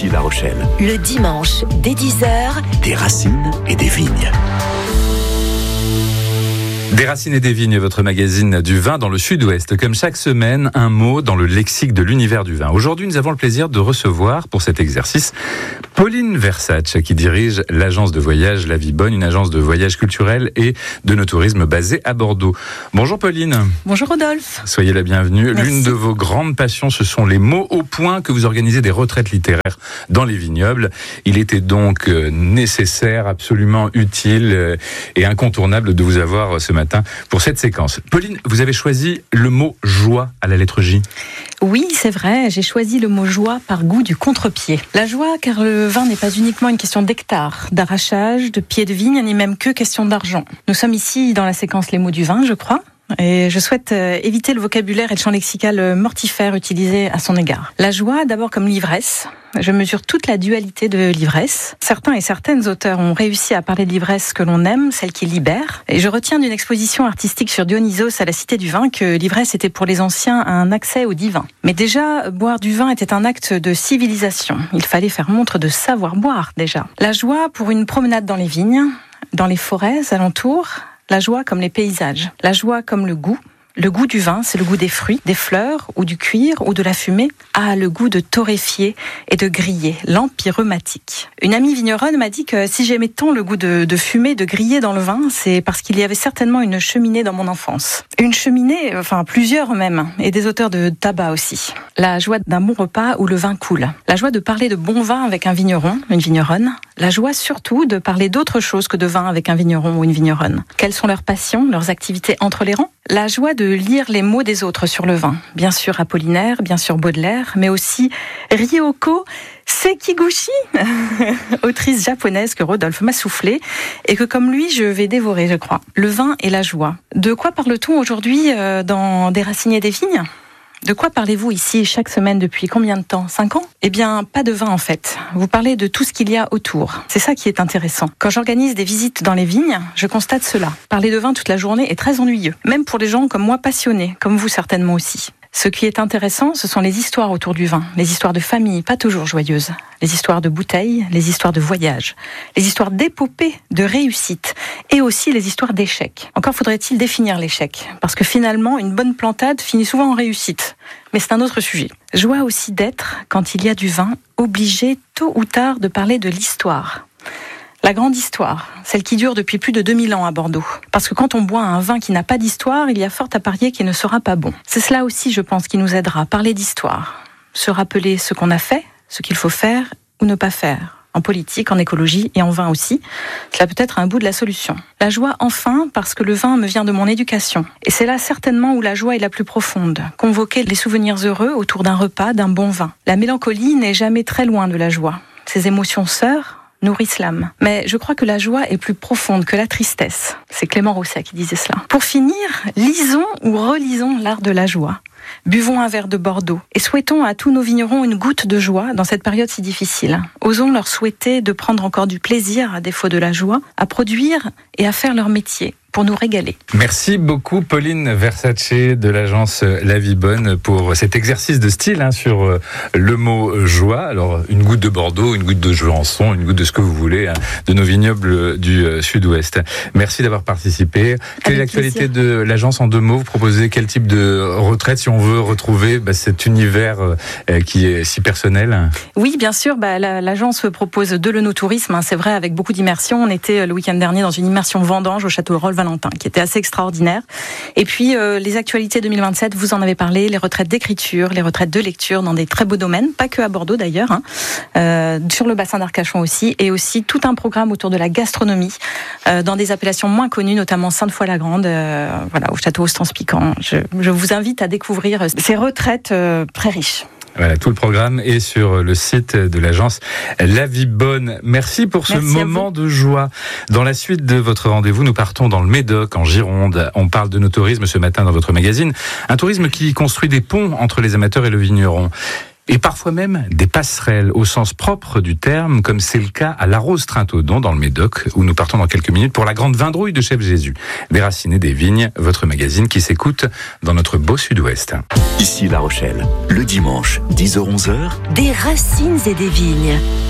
ici La Rochelle. Le dimanche, dès 10h, des racines et des vignes. Des racines et des vignes, votre magazine du vin dans le Sud-Ouest. Comme chaque semaine, un mot dans le lexique de l'univers du vin. Aujourd'hui, nous avons le plaisir de recevoir pour cet exercice Pauline Versace, qui dirige l'agence de voyage La Vie Bonne, une agence de voyage culturel et de no-tourisme basée à Bordeaux. Bonjour Pauline. Bonjour Rodolphe. Soyez la bienvenue. Merci. L'une de vos grandes passions, ce sont les mots au point, que vous organisez des retraites littéraires dans les vignobles. Il était donc nécessaire, absolument utile et incontournable de vous avoir ce matin pour cette séquence. Pauline, vous avez choisi le mot joie à la lettre J. Oui, c'est vrai, j'ai choisi le mot joie par goût du contre-pied. La joie, car le vin n'est pas uniquement une question d'hectares, d'arrachage, de pieds de vigne, ni même que question d'argent. Nous sommes ici dans la séquence Les mots du vin, je crois. Et je souhaite éviter le vocabulaire et le champ lexical mortifère utilisé à son égard. La joie, d'abord comme l'ivresse. Je mesure toute la dualité de l'ivresse. Certains et certaines auteurs ont réussi à parler de l'ivresse que l'on aime, celle qui libère. Et je retiens d'une exposition artistique sur Dionysos à la Cité du Vin que l'ivresse était pour les anciens un accès au divin. Mais déjà, boire du vin était un acte de civilisation. Il fallait faire montre de savoir boire déjà. La joie pour une promenade dans les vignes, dans les forêts alentours. La joie comme les paysages, la joie comme le goût. Le goût du vin, c'est le goût des fruits, des fleurs, ou du cuir, ou de la fumée. Ah, le goût de torréfier et de griller, l'empyrématique. Une amie vigneronne m'a dit que si j'aimais tant le goût de fumer, de griller dans le vin, c'est parce qu'il y avait certainement une cheminée dans mon enfance. Une cheminée, enfin plusieurs même, et des auteurs de tabac aussi. La joie d'un bon repas où le vin coule. La joie de parler de bon vin avec un vigneron, une vigneronne. La joie surtout de parler d'autre chose que de vin avec un vigneron ou une vigneronne. Quelles sont leurs passions, leurs activités entre les rangs? La joie de lire les mots des autres sur le vin. Bien sûr Apollinaire, bien sûr Baudelaire, mais aussi Ryoko Sekiguchi, autrice japonaise que Rodolphe m'a soufflé et que comme lui je vais dévorer, je crois. Le vin et la joie. De quoi parle-t-on aujourd'hui dans Des racines et des vignes ? De quoi parlez-vous ici chaque semaine depuis combien de temps ? 5 ans ? Eh bien, pas de vin en fait. Vous parlez de tout ce qu'il y a autour. C'est ça qui est intéressant. Quand j'organise des visites dans les vignes, je constate cela. Parler de vin toute la journée est très ennuyeux. Même pour les gens comme moi passionnés, comme vous certainement aussi. Ce qui est intéressant, ce sont les histoires autour du vin. Les histoires de famille, pas toujours joyeuses. Les histoires de bouteilles, les histoires de voyage. Les histoires d'épopées, de réussite. Et aussi les histoires d'échecs. Encore faudrait-il définir l'échec. Parce que finalement, une bonne plantade finit souvent en réussite. Mais c'est un autre sujet. Joie aussi d'être, quand il y a du vin, obligé tôt ou tard de parler de l'histoire. La grande histoire, celle qui dure depuis plus de 2000 ans à Bordeaux. Parce que quand on boit un vin qui n'a pas d'histoire, il y a fort à parier qu'il ne sera pas bon. C'est cela aussi, je pense, qui nous aidera, parler d'histoire. Se rappeler ce qu'on a fait, ce qu'il faut faire ou ne pas faire. En politique, en écologie et en vin aussi. Cela peut être un bout de la solution. La joie, enfin, parce que le vin me vient de mon éducation. Et c'est là certainement où la joie est la plus profonde. Convoquer les souvenirs heureux autour d'un repas, d'un bon vin. La mélancolie n'est jamais très loin de la joie. Ces émotions sœurs nourrissent l'âme. Mais je crois que la joie est plus profonde que la tristesse. C'est Clément Rosset qui disait cela. Pour finir, lisons ou relisons l'art de la joie. Buvons un verre de Bordeaux et souhaitons à tous nos vignerons une goutte de joie dans cette période si difficile. Osons leur souhaiter de prendre encore du plaisir, à défaut de la joie, à produire et à faire leur métier pour nous régaler. Merci beaucoup Pauline Versace de l'agence La Vie Bonne pour cet exercice de style sur le mot joie. Alors une goutte de Bordeaux, une goutte de Jurançon, une goutte de ce que vous voulez, de nos vignobles du Sud-Ouest. Merci d'avoir participé. Quelle est l'actualité de l'agence en 2 mots ? Vous proposez quel type de retraite si on veut retrouver cet univers qui est si personnel ? Oui, bien sûr. L'agence propose de l'œnotourisme, c'est vrai, avec beaucoup d'immersion. On était le week-end dernier dans une immersion vendange au château Rolles-Valentin, qui était assez extraordinaire. Et puis, les actualités 2027, vous en avez parlé, les retraites d'écriture, les retraites de lecture dans des très beaux domaines, pas que à Bordeaux d'ailleurs, sur le bassin d'Arcachon aussi, et aussi tout un programme autour de la gastronomie, dans des appellations moins connues, notamment Sainte-Foy-la-Grande, au château Ostens-Piquant. Je vous invite à découvrir ces retraites très riches. Voilà, tout le programme est sur le site de l'agence La Vie Bonne. Merci pour ce moment de joie. Dans la suite de votre rendez-vous, nous partons dans le Médoc, en Gironde. On parle de nos tourismes ce matin dans votre magazine. Un tourisme qui construit des ponts entre les amateurs et le vigneron. et parfois même des passerelles au sens propre du terme, comme c'est le cas à La Rose-Trintaudon dans le Médoc, où nous partons dans quelques minutes pour la grande vindrouille de Chef Jésus. Déraciné des vignes, votre magazine qui s'écoute dans notre beau sud-ouest. Ici La Rochelle, le dimanche, 10h-11h. Des racines et des vignes.